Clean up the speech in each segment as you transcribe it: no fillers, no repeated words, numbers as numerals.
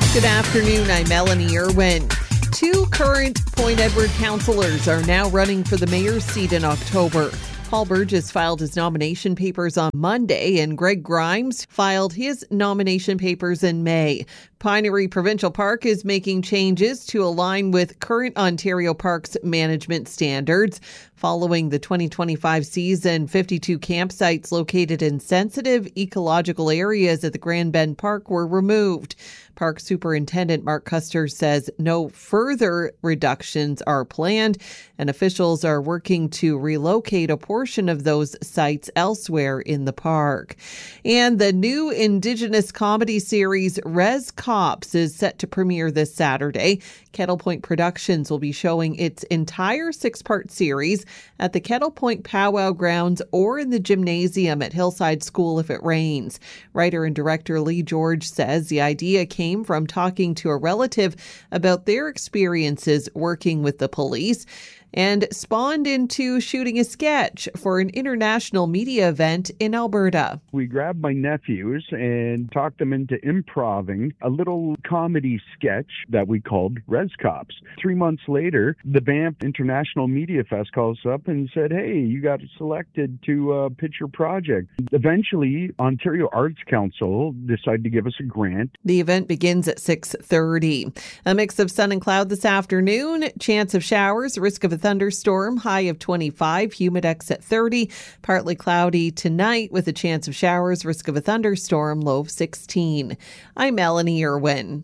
Good afternoon, I'm Melanie Irwin. Two current Point Edward councillors are now running for the mayor's seat in October. Paul Burgess filed his nomination papers on Monday, and Greg Grimes filed his nomination papers in May. Pinery Provincial Park is making changes to align with current Ontario Parks management standards. Following the 2025 season, 52 campsites located in sensitive ecological areas at the Grand Bend Park were removed. Park Superintendent Mark Custer says no further reductions are planned, and officials are working to relocate a portion of those sites elsewhere in the park. And the new Indigenous comedy series Res Cops is set to premiere this Saturday. Kettle Point Productions will be showing its entire 6-part series at the Kettle Point Powwow Grounds or in the gymnasium at Hillside School if it rains. Writer and director Lee George says the idea came from talking to a relative about their experiences working with the police and spawned into shooting a sketch for an international media event in Alberta. We grabbed my nephews and talked them into improving a little comedy sketch that we called Res Cops. 3 months later, the Banff International Media Fest calls up and said, hey, you got selected to pitch your project. Eventually, Ontario Arts Council decided to give us a grant. The event begins at 6:30. A mix of sun and cloud this afternoon, chance of showers, risk of a thunderstorm, high of 25, humidex at 30, partly cloudy tonight with a chance of showers, risk of a thunderstorm, low of 16. I'm Melanie Irwin.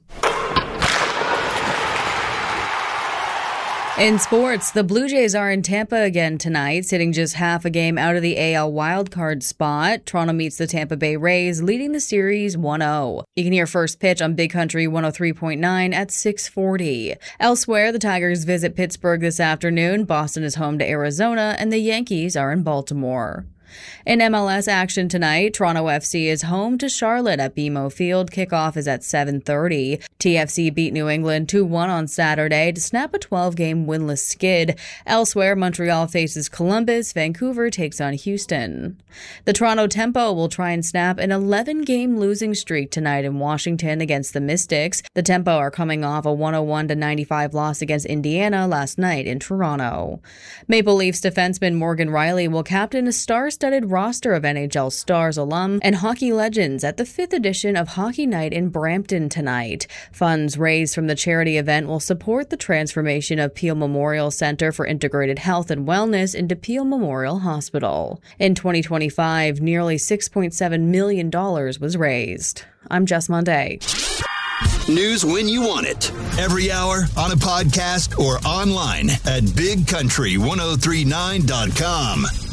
In sports, the Blue Jays are in Tampa again tonight, sitting just half a game out of the AL wildcard spot. Toronto meets the Tampa Bay Rays, leading the series 1-0. You can hear First Pitch on Big Country 103.9 at 6:40. Elsewhere, the Tigers visit Pittsburgh this afternoon. Boston is home to Arizona, and the Yankees are in Baltimore. In MLS action tonight, Toronto FC is home to Charlotte at BMO Field. Kickoff is at 7:30. TFC beat New England 2-1 on Saturday to snap a 12-game winless skid. Elsewhere, Montreal faces Columbus. Vancouver takes on Houston. The Toronto Tempo will try and snap an 11-game losing streak tonight in Washington against the Mystics. The Tempo are coming off a 101-95 loss against Indiana last night in Toronto. Maple Leafs defenseman Morgan Rielly will captain a star-studded roster of NHL Stars alum and hockey legends at the 5th edition of Hockey Night in Brampton tonight. Funds raised from the charity event will support the transformation of Peel Memorial Centre for Integrated Health and Wellness into Peel Memorial Hospital. In 2025, nearly $6.7 million was raised. I'm Jess Monday. News when you want it. Every hour, on a podcast, or online at bigcountry1039.com.